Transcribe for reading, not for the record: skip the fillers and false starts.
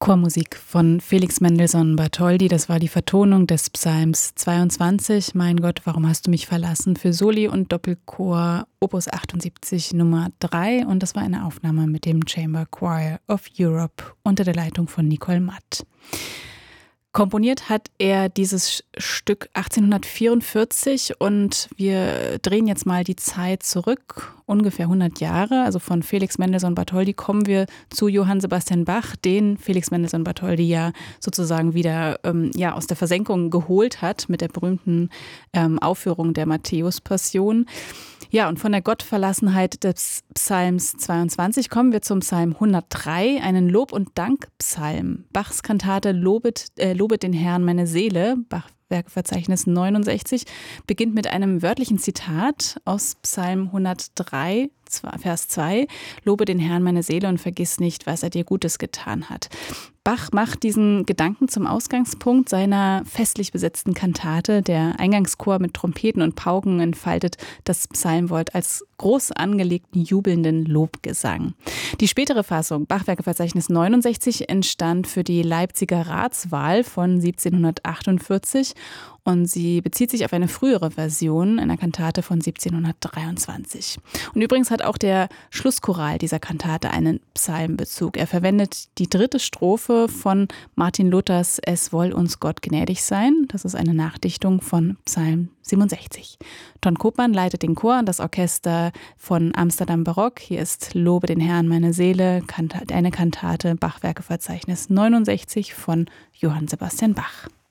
Chormusik von Felix Mendelssohn Bartholdy, das war die Vertonung des Psalms 22, Mein Gott, warum hast du mich verlassen, für Soli und Doppelchor Opus 78 Nummer 3, und das war eine Aufnahme mit dem Chamber Choir of Europe unter der Leitung von Nicole Matt. Komponiert hat er dieses Stück 1844 und wir drehen jetzt mal die Zeit zurück, ungefähr 100 Jahre. Also von Felix Mendelssohn Bartholdy kommen wir zu Johann Sebastian Bach, den Felix Mendelssohn Bartholdy ja sozusagen wieder aus der Versenkung geholt hat mit der berühmten Aufführung der Matthäus-Passion. Ja, und von der Gottverlassenheit des Psalms 22 kommen wir zum Psalm 103, einen Lob- und Dankpsalm. Bachs Kantate Lobet den Herrn meine Seele, Bachwerkverzeichnis 69, beginnt mit einem wörtlichen Zitat aus Psalm 103, Vers 2, Lobe den Herrn meine Seele und vergiss nicht, was er dir Gutes getan hat. Bach macht diesen Gedanken zum Ausgangspunkt seiner festlich besetzten Kantate. Der Eingangschor mit Trompeten und Pauken entfaltet das Psalmwort als groß angelegten, jubelnden Lobgesang. Die spätere Fassung, Bachwerkeverzeichnis 69, entstand für die Leipziger Ratswahl von 1748 und sie bezieht sich auf eine frühere Version einer Kantate von 1723. Und übrigens hat auch der Schlusschoral dieser Kantate einen Psalmbezug. Er verwendet die dritte Strophe von Martin Luthers Es woll uns Gott gnädig sein. Das ist eine Nachdichtung von Psalm 67. Ton Koopman leitet den Chor und das Orchester von Amsterdam Barock. Hier ist Lobe den Herrn meine Seele, eine Kantate, Bachwerkeverzeichnis 69 von Johann Sebastian Bach.